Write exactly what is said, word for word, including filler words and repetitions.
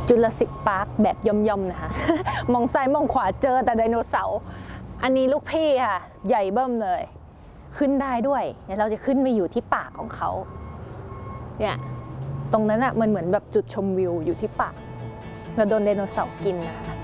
จุลศิลป์พาร์คแบบย่อมๆนะคะ มองซ้ายมองขวาเจอแต่ไดโนเสาร์อันนี้ลูกพี่ค่ะใหญ่เบิ่มเลยขึ้นได้ด้วยเดี๋ยวเราจะขึ้นไปอยู่ที่ปากของเขาเนี่ยตรงนั้นอ่ะมันเหมือนแบบจุดชมวิวอยู่ที่ปากเราโดนไดโนเสาร์กินนะคะ